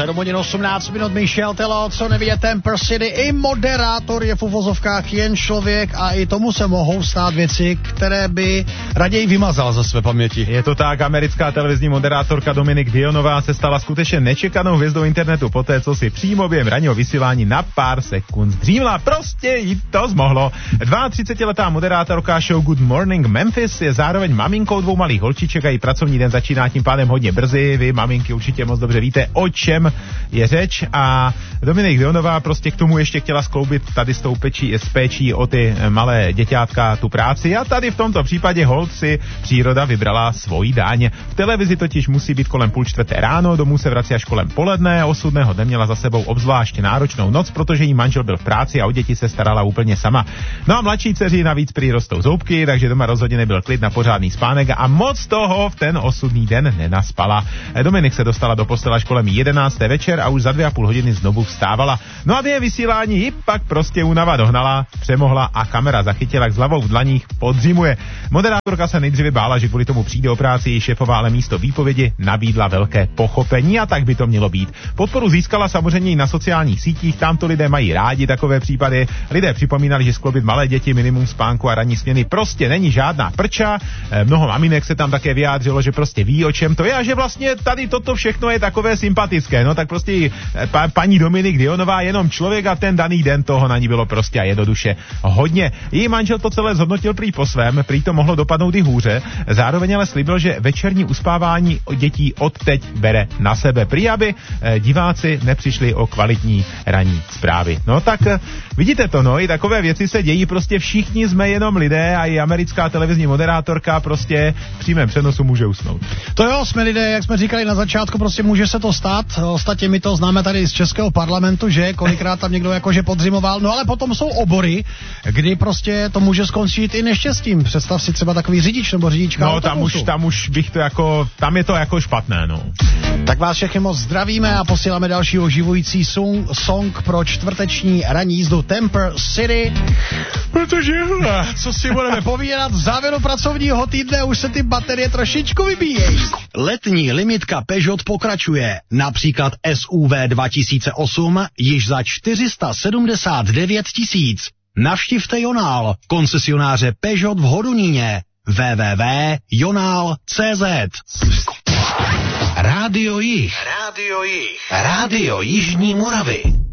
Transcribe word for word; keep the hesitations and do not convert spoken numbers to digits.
sedm hodin osmnáct minut, Michel Telo, co nevidě Temper City, i moderátor je v uvozovkách jen člověk a i tomu se mohou stát věci, které by raději vymazal ze své paměti. Je to tak, americká televizní moderátorka Dominik Dionová se stala skutečně nečekanou hvězdou internetu poté, co si přímo během ranního vysílání na pár sekund zdřímla. Prostě jí to zmohlo. dvaatřicetiletá moderátorka show Good Morning Memphis je zároveň maminkou dvou malých holčiček a její pracovní den začíná tím pádem hodně brzy. Vy, maminky, určitě moc dobře víte, o čem je řeč, a Dominik Dionová prostě k tomu ještě chtěla skloubit tady s tou pečí, s péčí o ty malé děťátka tu práci, a tady v tomto případě holt si příroda vybrala svoji daň. V televizi totiž musí být kolem půl čtvrté ráno, domů se vrací až kolem poledne, osudného dne měla za sebou obzvlášť náročnou noc, protože jí manžel byl v práci a o děti se starala úplně sama. No a mladší dceři navíc prý rostou zoubky, takže doma rozhodně nebyl klid na pořádný spánek a moc toho v ten osudný den nenaspala. Dominik se dostala do postele až kolem jedenácté večer a už za dvě a půl hodiny znovu vstávala. No a během vysílání ji pak prostě únava dohnala, přemohla a kamera zachytila, jak s hlavou v dlaních podřimuje. Moderátorka se nejdříve bála, že kvůli tomu přijde o práci, její šéfová ale místo výpovědi nabídla velké pochopení, a tak by to mělo být. Podporu získala samozřejmě i na sociálních sítích, tam to lidé mají rádi takové případy. Lidé připomínali, že skloubit malé děti, minimum spánku a ranní směny prostě není žádná prča. E, mnoho maminek se tam také vyjádřilo, že prostě ví, o čem to je a že vlastně tady toto všechno je takové sympatické. No tak prostě pa, paní Dominik Dionová jenom člověk a ten daný den toho na ní bylo prostě a jednoduše hodně. Její manžel to celé zhodnotil prý po svém, prý to mohlo dopadnout i hůře. Zároveň ale slíbil, že večerní uspávání dětí odteď bere na sebe. Prý, aby e, diváci nepřišli o kvalitní ranní zprávy. No tak e, vidíte to, no, i takové věci se dějí, prostě všichni jsme jenom lidé a i americká televizní moderátorka prostě v přímém přenosu může usnout. To jo, jsme lidé, jak jsme říkali na začátku, prostě může se to stát. Ostatně my to známe tady z českého parlamentu, že kolikrát tam někdo jakože podřimoval, no ale potom jsou obory, kdy prostě to může skončit i neštěstím. Představ si třeba takový řidič nebo řidička. No tam už, tam už bych to jako, tam je to jako špatné, no. Tak vás všechny moc zdravíme a posíláme další oživující song, song pro čtvrteční ranní jízdu Temper City. Protože, co si budeme povídat, v závěru pracovního týdne už se ty baterie trošičku vybíjejí. Letní limitka Peugeot pokračuje. Například S U V dva tisíce osm již za čtyři sta sedmdesát devět tisíc. Navštivte Jonál, koncesionáře Peugeot v Hodoníně. w w w tečka jonál tečka cé zet. Rádio Jih. Rádio Jih. Rádio Jižní Moravy.